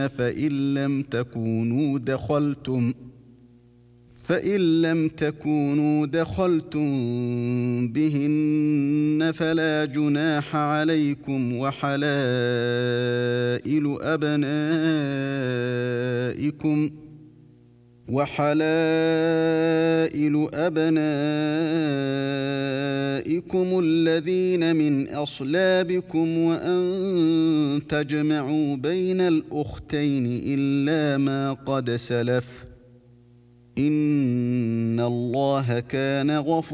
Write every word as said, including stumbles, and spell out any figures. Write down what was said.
فإن لم تكونوا دخلتم فإن لم تكونوا دخلتم بهن فلا جناح عليكم وحلائل أبنائكم وحلائل أبنائكم الذين من أصلابكم وأن تجمعوا بين الأختين إلا ما قد سلف إن الله كان غفورا